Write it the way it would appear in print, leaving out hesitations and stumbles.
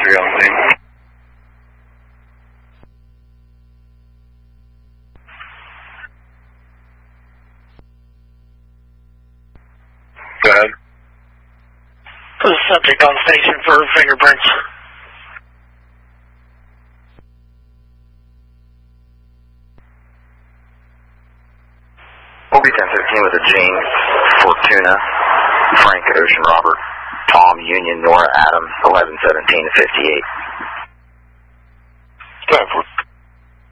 3 on scene. Go ahead. Put a subject on station for fingerprints. We'll be 1015 with a James, Fortuna, Frank, Ocean, Robert, Tom, Union, Nora, Adam, 1117 to 58. Go ahead,